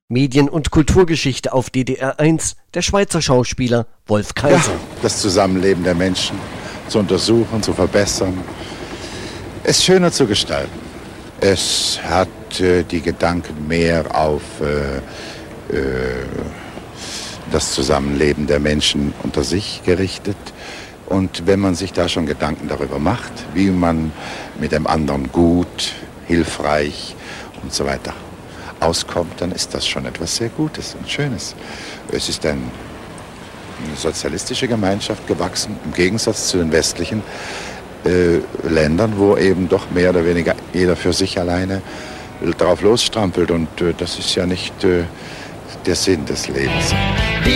Medien- und Kulturgeschichte auf DDR 1, der Schweizer Schauspieler Wolf Kaiser. Ja, das Zusammenleben der Menschen zu untersuchen, zu verbessern, es schöner zu gestalten. Es hat die Gedanken mehr auf das Zusammenleben der Menschen unter sich gerichtet. Und wenn man sich da schon Gedanken darüber macht, wie man mit dem anderen gut, hilfreich und so weiter auskommt, dann ist das schon etwas sehr Gutes und Schönes. Es ist eine sozialistische Gemeinschaft gewachsen, im Gegensatz zu den westlichen Ländern, wo eben doch mehr oder weniger jeder für sich alleine drauf losstrampelt. Und das ist ja nicht der Sinn des Lebens.